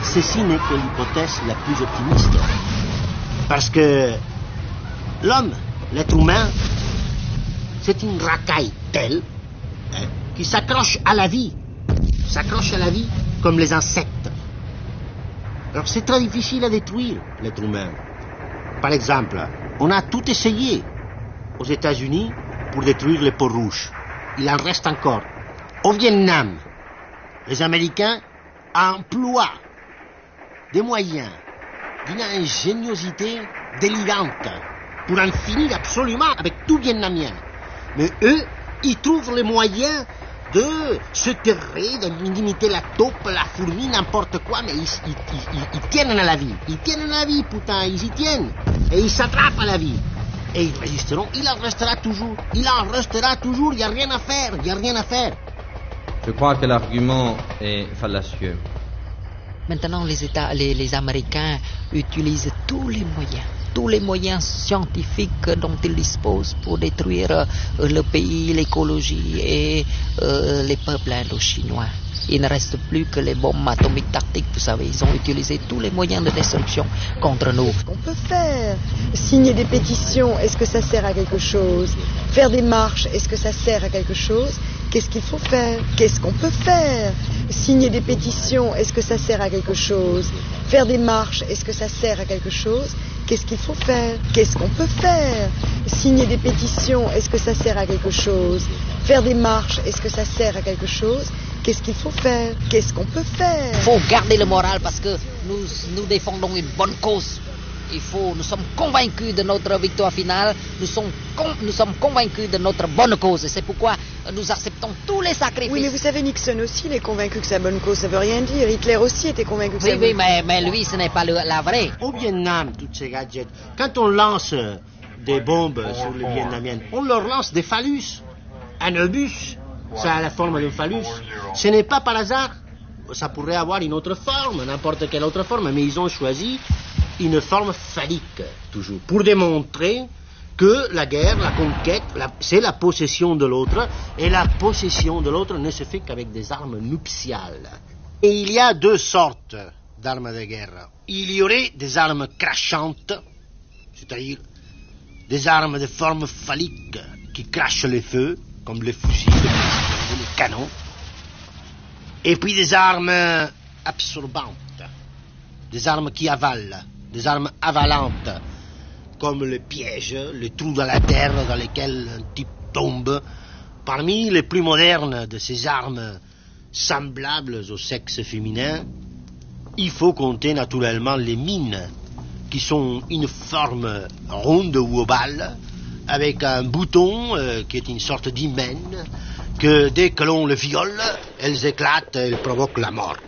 ceci n'est que l'hypothèse la plus optimiste. Parce que l'homme, l'être humain, c'est une racaille telle qui s'accroche à la vie. S'accroche à la vie comme les insectes. Alors c'est très difficile à détruire, l'être humain. Par exemple, on a tout essayé aux États-Unis pour détruire les peaux rouges. Il en reste encore. Au Vietnam, les Américains emploient des moyens d'une ingéniosité délirante pour en finir absolument avec tout Vietnamien. Mais eux, ils trouvent les moyens de se terrer, d'imiter la taupe, la fourmi, n'importe quoi, mais ils tiennent à la vie. Ils tiennent à la vie, putain, ils y tiennent. Et ils s'attrapent à la vie. Et ils résisteront, il en restera toujours. Il en restera toujours, il n'y a rien à faire, il n'y a rien à faire. Je crois que l'argument est fallacieux. Maintenant, les Américains utilisent tous les moyens scientifiques dont ils disposent pour détruire le pays, l'écologie et les peuples indo-chinois. Il ne reste plus que les bombes atomiques tactiques, vous savez. Ils ont utilisé tous les moyens de destruction contre nous. Qu'est-ce qu'on peut faire? Signer des pétitions, est-ce que ça sert à quelque chose? Faire des marches, est-ce que ça sert à quelque chose? Qu'est-ce qu'il faut faire? Qu'est-ce qu'on peut faire? Signer des pétitions, est-ce que ça sert à quelque chose? Faire des marches, est-ce que ça sert à quelque chose? Qu'est-ce qu'il faut faire? Qu'est-ce qu'on peut faire? Signer des pétitions, est-ce que ça sert à quelque chose? Faire des marches, est-ce que ça sert à quelque chose? Qu'est-ce qu'il faut faire? Qu'est-ce qu'on peut faire? Il faut garder le moral parce que nous défendons une bonne cause. Nous sommes convaincus de notre victoire finale, nous sommes convaincus de notre bonne cause. Et c'est pourquoi nous acceptons tous les sacrifices. Oui, mais vous savez, Nixon aussi, il est convaincu que sa bonne cause, ça veut rien dire. Hitler aussi était convaincu que sa bonne cause. Oui, mais lui, ce n'est pas la vraie. Au Vietnam, toutes ces gadgets, quand on lance des bombes sur les Vietnamiens, on leur lance des phallus. Un obus, ça a la forme d'un phallus. Ce n'est pas par hasard. Ça pourrait avoir une autre forme, n'importe quelle autre forme, mais ils ont choisi une forme phallique, toujours, pour démontrer que la guerre, la conquête, c'est la possession de l'autre, et la possession de l'autre ne se fait qu'avec des armes nuptiales. Et il y a deux sortes d'armes de guerre. Il y aurait des armes crachantes, c'est-à-dire des armes de forme phallique qui crachent les feux, comme les fusils, les canons, et puis des armes absorbantes, des armes qui avalent, des armes avalantes, comme le piège, les trous dans la terre dans lesquels un type tombe. Parmi les plus modernes de ces armes semblables au sexe féminin, il faut compter naturellement les mines, qui sont une forme ronde ou ovale, avec un bouton qui est une sorte d'hymen, que dès que l'on le viole, elles éclatent, elles provoquent la mort.